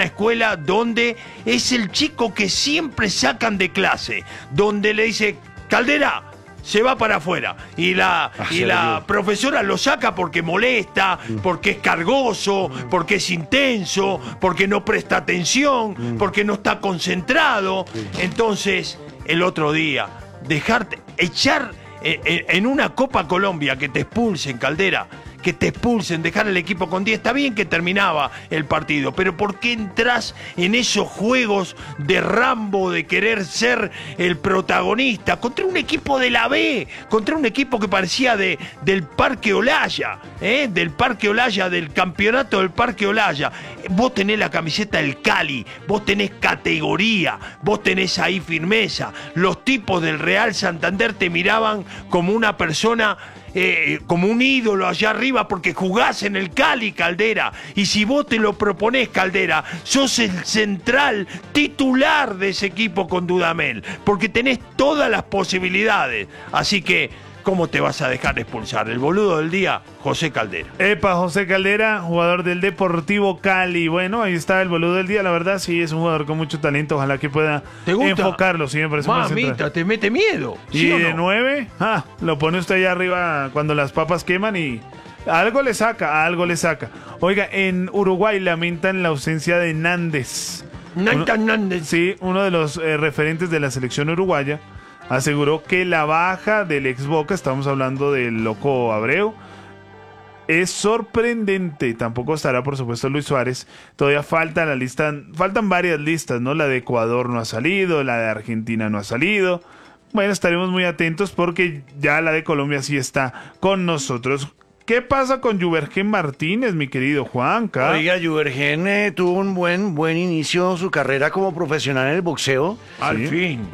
donde es el chico que siempre sacan de clase, donde le dice, Caldera, se va para afuera y la profesora lo saca porque molesta, porque es cargoso, porque es intenso, porque no presta atención, porque no está concentrado. Entonces, el otro día, echar en una Copa Colombia que te expulsen, Caldera, que te expulsen, dejar el equipo con 10, está bien que terminaba el partido, pero ¿por qué entras en esos juegos de Rambo, de querer ser el protagonista, contra un equipo de la B, contra un equipo que parecía del Parque Olaya, del campeonato del Parque Olaya? Vos tenés la camiseta del Cali, vos tenés categoría, vos tenés ahí firmeza. Los tipos del Real Santander te miraban como una persona, como un ídolo allá arriba porque jugás en el Cali, Caldera. Y si vos te lo proponés, Caldera, sos el central titular de ese equipo con Dudamel, porque tenés todas las posibilidades. Así que, ¿cómo te vas a dejar expulsar? El boludo del día, José Caldera. Epa, José Caldera, jugador del Deportivo Cali. Bueno, ahí está el boludo del día. La verdad, sí, es un jugador con mucho talento. Ojalá que pueda ¿Te gusta? enfocarlo. Sí, me parece muy central. Mamita, te mete miedo. Y ¿Sí o de no? 9, lo pone usted allá arriba cuando las papas queman y algo le saca. Oiga, en Uruguay lamentan la ausencia de Nández. Nández. Sí, uno de los referentes de la selección uruguaya aseguró que la baja del ex Boca, estamos hablando del Loco Abreu, es sorprendente. Tampoco estará, por supuesto, Luis Suárez. Todavía faltan varias listas, ¿no? La de Ecuador no ha salido, la de Argentina no ha salido. Bueno, estaremos muy atentos porque ya la de Colombia sí está con nosotros. ¿Qué pasa con Juvergen Martínez, mi querido Juanca? Oiga, Juvergen tuvo un buen inicio su carrera como profesional en el boxeo. Al Sí. fin.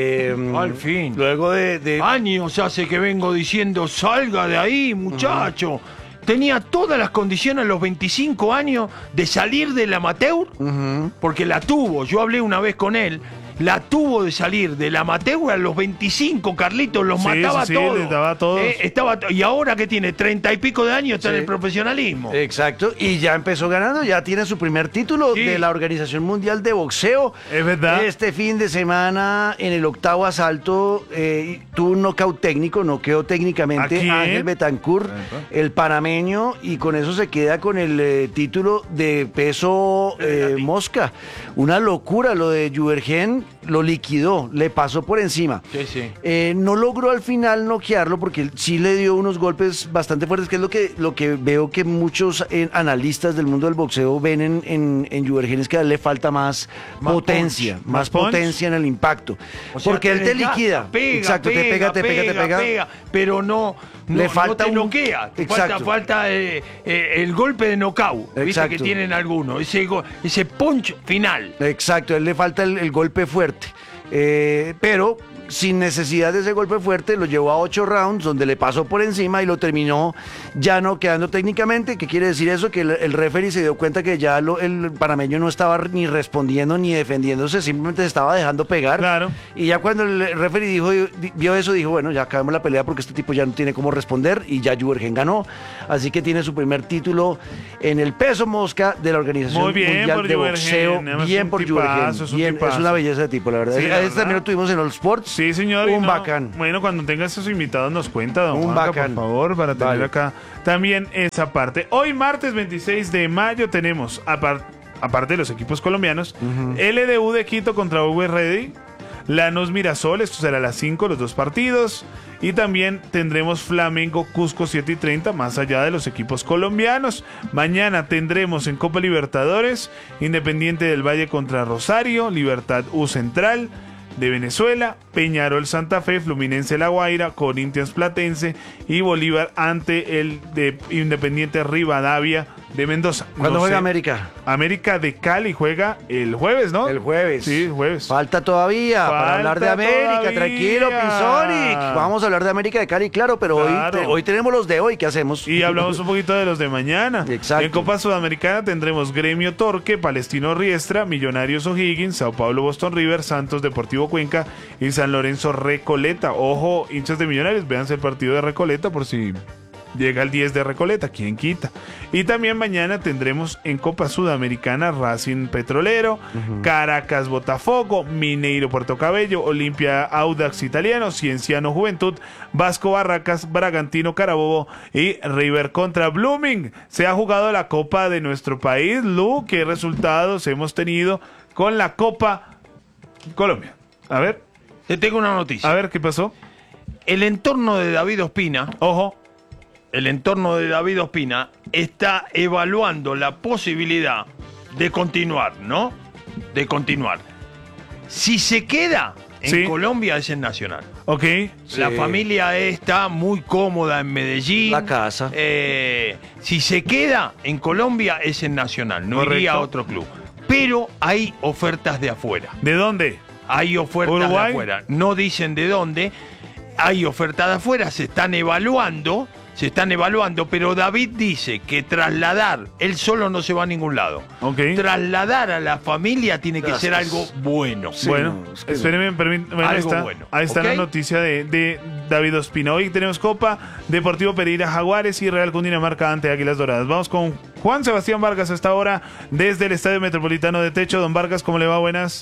Al fin. Luego de Años hace que vengo diciendo, salga de ahí, muchacho. Tenía todas las condiciones a los 25 años de salir del amateur, porque la tuvo. Yo hablé una vez con él. La tuvo de salir del amateur a los 25, Carlitos, los mataba sí, todos. les daba a todos. Y ahora que tiene 30 y pico de años está en Sí. el profesionalismo. Exacto, y ya empezó ganando, ya tiene su primer título Sí. de la Organización Mundial de Boxeo. Es verdad. Este fin de semana, en el 8º asalto, tuvo un nocaut técnico, noqueó técnicamente ¿A quién? a Ángel Betancourt, Epa. el panameño, y con eso se queda con el título de peso mosca. Una locura lo de Juvergen, lo liquidó, le pasó por encima. Sí, sí. No logró al final noquearlo porque sí le dio unos golpes bastante fuertes, que es lo que veo que muchos analistas del mundo del boxeo ven en Juvergen, es que a él le falta más potencia, punch. más ¿Más punch? potencia en el impacto. O sea, Porque él te desgasta, liquida. pega, Exacto, te pega. pero no falta te un- noquea. Exacto. Falta el golpe de knockout, viste Exacto. que tienen algunos, ese punch final. Exacto, a él le falta el golpe fuerte. Pero sin necesidad de ese golpe fuerte, lo llevó a 8 rounds, donde le pasó por encima y lo terminó ya no quedando técnicamente. ¿Qué quiere decir eso? Que el referee se dio cuenta que ya el panameño no estaba ni respondiendo ni defendiéndose, simplemente se estaba dejando pegar. Claro. Y ya cuando el referee vio eso, dijo, bueno, ya acabemos la pelea porque este tipo ya no tiene cómo responder, y ya Juvergen ganó. Así que tiene su primer título en el peso mosca de la Organización Muy bien Mundial por de Juvergen, Boxeo. además Bien un por tipazo, Juvergen. es un Bien, tipazo. es una belleza de tipo, la verdad. Sí, la Este verdad. también lo tuvimos en All Sports. Sí, señor. y Un no- bacán. Bueno, cuando tengas esos invitados nos cuenta, don Un Juanca, bacán. por favor, para tener Vale. acá también esa parte. Hoy, martes 26 de mayo, tenemos, aparte de los equipos colombianos, LDU de Quito contra Always Ready, Lanús Mirasol, esto será a las 5, los dos partidos. Y también tendremos Flamengo Cusco 7:30, más allá de los equipos colombianos. Mañana tendremos en Copa Libertadores Independiente del Valle contra Rosario, Libertad U Central de Venezuela, Peñarol Santa Fe, Fluminense La Guaira, Corinthians Platense y Bolívar ante el de Independiente Rivadavia de Mendoza. ¿Cuándo No juega sé. América? América de Cali juega el jueves, ¿no? El jueves. Sí, jueves. Falta todavía para Falta hablar de América. todavía. Tranquilo, Pisonic. Vamos a hablar de América de Cali, claro, pero Claro. hoy tenemos los de hoy. ¿Qué hacemos? Y hablamos un poquito de los de mañana. Exacto. En Copa Sudamericana tendremos Gremio Torque, Palestino Riestra, Millonarios O'Higgins, Sao Paulo Boston River, Santos Deportivo Cuenca y San Lorenzo Recoleta. Ojo, hinchas de Millonarios, véanse el partido de Recoleta por si llega el 10 de Recoleta, ¿quién quita? Y también mañana tendremos en Copa Sudamericana Racing Petrolero, Caracas Botafogo, Mineiro Puerto Cabello, Olimpia Audax Italiano, Cienciano Juventud, Vasco Barracas, Bragantino Carabobo y River contra Blooming. Se ha jugado la Copa de nuestro país. Lu, ¿qué resultados hemos tenido con la Copa Colombia? A ver, Te tengo una noticia. ¿qué pasó? El entorno de David Ospina, Ojo. está evaluando la posibilidad de continuar, ¿no? De continuar. Si se queda en Sí. Colombia es en Nacional. Ok. La Sí. familia está muy cómoda en Medellín. La casa. Si se queda en Colombia es en Nacional, no iría a Correcto. otro club. Pero hay ofertas de afuera. ¿De dónde? Hay ofertas ¿Uruguay? de afuera. No dicen de dónde. Hay ofertas de afuera, se están evaluando, pero David dice que trasladar, él solo no se va a ningún lado. Ok. Trasladar a la familia tiene que ser algo bueno. Sí, Bueno, no, es que espérenme, bueno, Algo está, bueno, ahí está ¿ok? la noticia de David Ospina. Hoy tenemos Copa, Deportivo Pereira Jaguares y Real Cundinamarca ante Águilas Doradas. Vamos con Juan Sebastián Vargas a esta hora desde el Estadio Metropolitano de Techo. Don Vargas, ¿cómo le va? Buenas.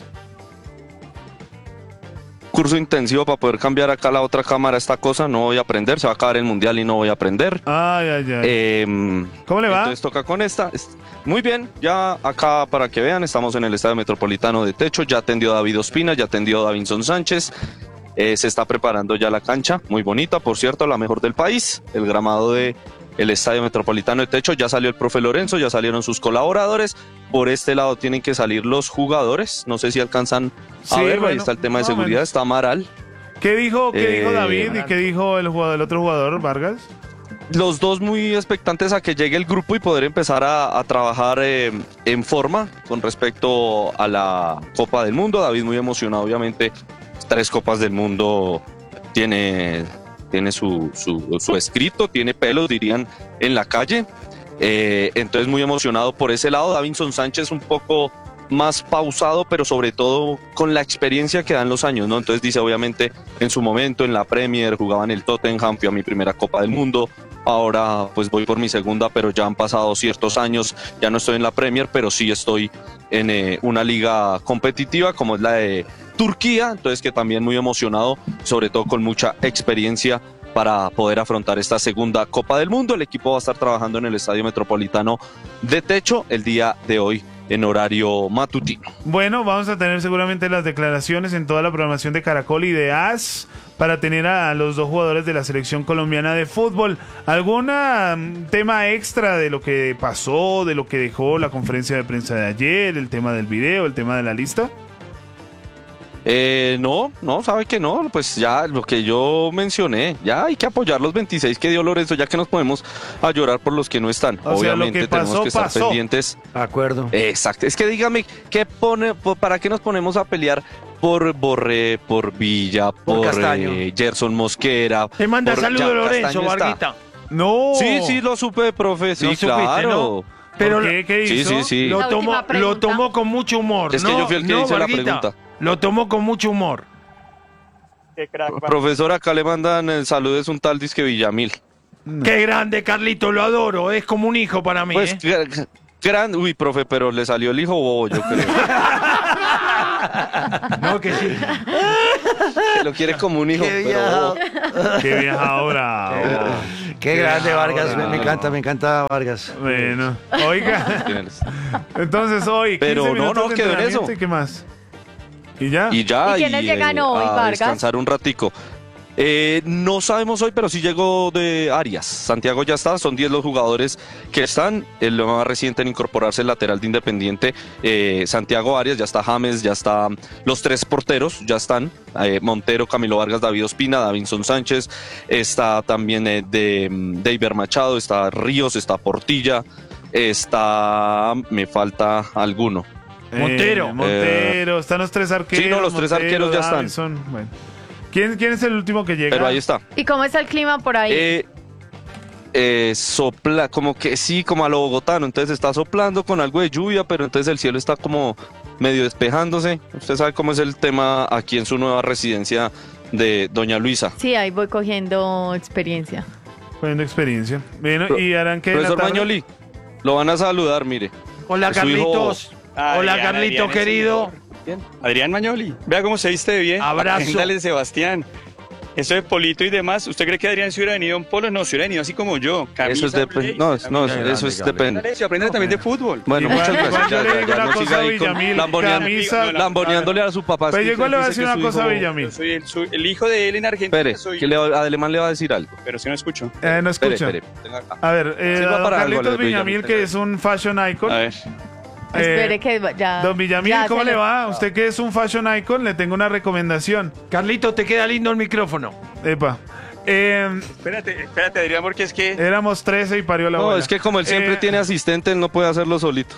Curso intensivo para poder cambiar acá la otra cámara esta cosa, no voy a aprender, se va a acabar el mundial y no voy a aprender. Ay, ay, ay. ¿Cómo le va? Entonces toca con esta. Muy bien, ya acá para que vean, estamos en el Estadio Metropolitano de Techo, ya atendió David Ospina, ya atendió Davinson Sánchez, se está preparando ya la cancha, muy bonita, por cierto, la mejor del país, el gramado de el Estadio Metropolitano de Techo, ya salió el profe Lorenzo, ya salieron sus colaboradores, por este lado tienen que salir los jugadores, no sé si alcanzan a Sí, verlo, ahí bueno, está el tema de más o seguridad, menos. está Amaral. ¿Qué dijo David y Amaral. qué dijo el otro jugador, Vargas? Los dos muy expectantes a que llegue el grupo y poder empezar a trabajar en forma con respecto a la Copa del Mundo. David muy emocionado, obviamente, 3 Copas del Mundo tiene su escrito, tiene pelos, dirían, en la calle. Entonces muy emocionado por ese lado. Davinson Sánchez un poco más pausado, pero sobre todo con la experiencia que dan los años, ¿no? Entonces dice, obviamente, en su momento en la Premier jugaba en el Tottenham, fui a mi primera Copa del Mundo, ahora pues voy por mi segunda, pero ya han pasado ciertos años, ya no estoy en la Premier, pero sí estoy en una liga competitiva como es la de Turquía, entonces que también muy emocionado, sobre todo con mucha experiencia para poder afrontar esta segunda Copa del Mundo. El equipo va a estar trabajando en el Estadio Metropolitano de Techo el día de hoy en horario matutino. Bueno, vamos a tener seguramente las declaraciones en toda la programación de Caracol y de AS para tener a los dos jugadores de la selección colombiana de fútbol. ¿Algún tema extra de lo que pasó, de lo que dejó la conferencia de prensa de ayer, el tema del video, el tema de la lista? No, sabe que no, pues ya lo que yo mencioné, ya hay que apoyar los 26 que dio Lorenzo, ya que nos podemos a llorar por los que no están. O sea, obviamente lo que pasó, tenemos que estar pasó. pendientes. De acuerdo. Exacto, es que dígame, ¿para qué nos ponemos a pelear por Borré, por Villa, por Castaño? Gerson Mosquera? Te manda por- saludos ya, Lorenzo, Castaño está. Varguita. No. Sí, lo supe, profe, sí, ¿Lo supiste, claro. no? Pero ¿Por qué? ¿Qué Sí, hizo? sí. Lo La tomó, última pregunta. lo tomó con mucho humor. Es que yo fui el que hice la Varguita, pregunta. Lo tomó con mucho humor. Profesor, acá le mandan el saludo, es un tal disque Villamil. Qué grande, Carlito, lo adoro. Es como un hijo para mí. Pues grande, uy, profe, pero le salió el hijo bobo, yo creo. No, que sí. Que lo quiere como un hijo, Qué pero viajado. bobo. Qué viajadora. Qué grande Vargas, ahora. me encanta Vargas. Bueno, oiga. Tienes. Entonces hoy, 15 Pero no, minutos de quedó en entrenamiento, eso. ¿y qué más? ¿Y ya? Y ya, ¿Y quiénes llegan hoy, a Vargas? descansar un ratico. No sabemos hoy, pero sí llegó de Arias. Santiago ya está, son 10 los jugadores que están. El más reciente en incorporarse el lateral de Independiente, Santiago Arias, ya está James, ya está los 3 porteros, ya están. Montero, Camilo Vargas, David Ospina, Davinson Sánchez, está también Deiber Machado, está Ríos, está Portilla, me falta alguno. Montero, están los 3 arqueros. Sí, no, los 3 arqueros ya están. Davinson, bueno. ¿Quién es el último que llega? Pero ahí está. ¿Y cómo está el clima por ahí? Sopla, como que sí, como a lo bogotano, entonces está soplando con algo de lluvia, pero entonces el cielo está como medio despejándose. Usted sabe cómo es el tema aquí en su nueva residencia de Doña Luisa. Sí, ahí voy cogiendo experiencia. Poniendo experiencia. Bueno, ¿y harán qué? en la Profesor tarde? Mañoli, lo van a saludar, mire. Hola, Es su hijo. Carlitos. Hola, Carlito, querido. Adrián Mañoli, vea cómo se viste de bien. Abrazo. Dale, Sebastián. Eso de Polito y demás, ¿usted cree que Adrián se hubiera venido en polo? No, se hubiera venido así como yo. Eso es depende. No, eso es depende. Se aprende también de fútbol. Bueno, Igual- muchas igual gracias. yo le digo una no cosa siga a ahí con Villamil, lamboneando- camisa- lamboneándole a su papá. Pues Es que igual le voy a dice decir que una su cosa a hijo- Villamil. Yo soy el hijo de él en Argentina. Espere, soy que Alemán le va a decir algo. Pero si no escucho. No Espere, escucha. espere. Tenga acá. A ver, Sí, va don para algo, Carlitos le Villamil, que es un fashion icon. A ver. Espere que ya. Don Villamil, ya ¿cómo se le lo- va? Usted que es un fashion icon, le tengo una recomendación. Carlito, te queda lindo el micrófono. Epa. Espérate, Adrián, porque es que... Éramos 13 y parió la No, bola. es que como él siempre tiene asistente, él no puede hacerlo solito.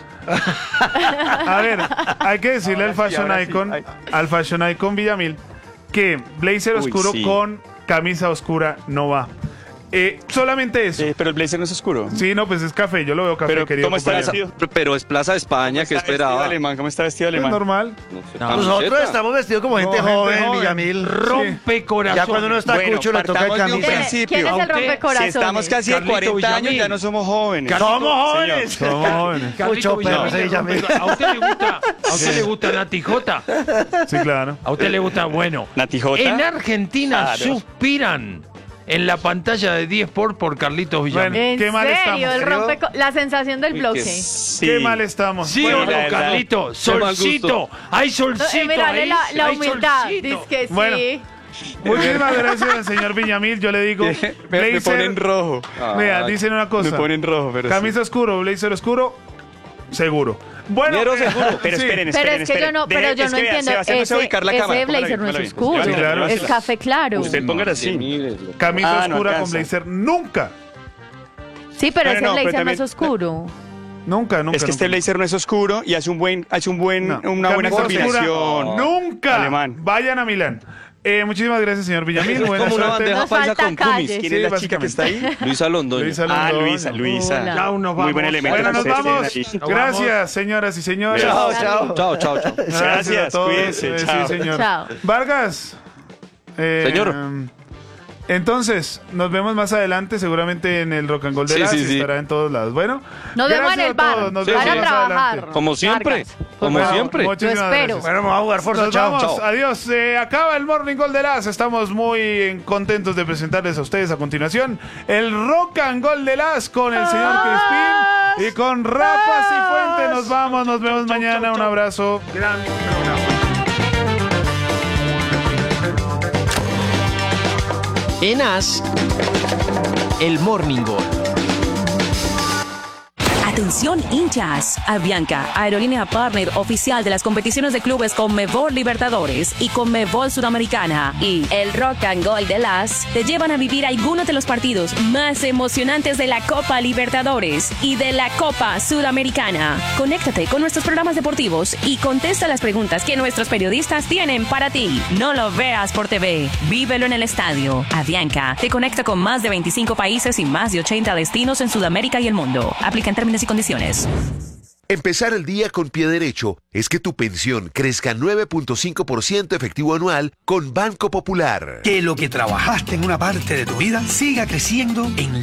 A ver, hay que decirle al fashion ahora sí. icon, Ay. al fashion icon Villamil, que blazer Uy, oscuro sí. con camisa oscura no va. Solamente eso. pero el blazer no es oscuro. Sí, no, pues es café, yo lo veo café, Pero, querido ¿cómo está compañero. vestido? Pero es Plaza de España, que ¿Cómo está vestido esperaba. alemán? ¿Cómo está vestido Es alemán? normal. No sé, Nosotros camiseta. estamos vestidos como gente, gente joven, joven. Villamil. Rompe corazón. Ya cuando uno está Bueno, cucho le toca partamos de un camisa. principio. ¿Quién es A el usted, rompecorazones? Si estamos casi de Carlito 40 años, Villamil. ya no somos jóvenes. ¡Somos jóvenes! Somos jóvenes. Carlito Mucho perro Villamil, ese Villamil. ¿A usted le gusta Nati Jota? Sí, claro. ¿A usted le gusta? Bueno. Nati Jota. En Argentina Claro. suspiran en la pantalla de 10 por Carlitos Villamil. Bueno, ¿En Qué mal serio? estamos. La sensación del Uy, bloque. Sí. Qué mal estamos. ¿Sí Bueno, o no, la verdad. Carlito? Qué mal Solcito. Hay solcito Mirale ahí. la hay humildad. solcito. Dice que sí. Bueno. Muchísimas gracias, señor Villamil. Yo le digo, Me ponen rojo. Vea, dicen una cosa. Me ponen rojo, pero Camisa oscuro, blazer oscuro, seguro. Bueno, Ñero seguro. Pero sí. esperen, Pero esperen, es que yo no, pero yo Es no que vea, entiendo. Sebastián, no se va a ubicar la cámara. Ese blazer no es oscuro. Sí, claro. Es café claro. Usted póngala así. Camisa Ah, no oscura con alcanza. blazer, nunca. Sí, pero Pero ese no, pero blazer no es también- oscuro. Nunca. Es que este nunca. blazer no es oscuro y hace una buena Camisa combinación. oscura, nunca. Alemán. Vayan a Milán. Muchísimas gracias, señor Villamil. Es Buena como una suerte. bandeja Nos paisa falta con calle. cumis. ¿Quién Sí, es la chica que está ahí? Luisa Londoño. Luisa Ah, Londoño. Luisa. Hola. Ya nos Muy vamos. buen elemento. Bueno, nos que ustedes vamos. tienen ahí. Gracias, señoras y señores. Chao, chao. Chao, chao, chao. Gracias, a todos. cuídense, Sí, chao. señor. Chao. Vargas. Señor. Entonces, nos vemos más adelante, seguramente en el Rock and Roll de Sí, las, sí, sí. estará en todos lados. Bueno, Nos vemos en gracias el a bar. todos, nos Sí, vemos Van a sí. más trabajar. adelante. Como siempre. Vargas. Como Bueno, siempre. muchísimas Lo espero. gracias. Bueno, vamos a jugar Forza, Nos chao. vamos, Chao. adiós. Acaba el Morning Gold de las. Estamos muy contentos de presentarles a ustedes a continuación el Rock and Gold de las con el señor Crispín Y con Rafa Cifuentes nos vamos. Nos vemos mañana. Un abrazo. Gran programa. En AS, el Morning Gol. Atención hinchas, Avianca, aerolínea partner oficial de las competiciones de clubes Conmebol Libertadores y Conmebol Sudamericana y el Rock and Gold de las te llevan a vivir algunos de los partidos más emocionantes de la Copa Libertadores y de la Copa Sudamericana. Conéctate con nuestros programas deportivos y contesta las preguntas que nuestros periodistas tienen para ti. No lo veas por TV, vívelo en el estadio. Avianca te conecta con más de 25 países y más de 80 destinos en Sudamérica y el mundo. Aplica en términos y condiciones. Empezar el día con pie derecho es que tu pensión crezca 9.5% efectivo anual con Banco Popular. Que lo que trabajaste en una parte de tu vida siga creciendo en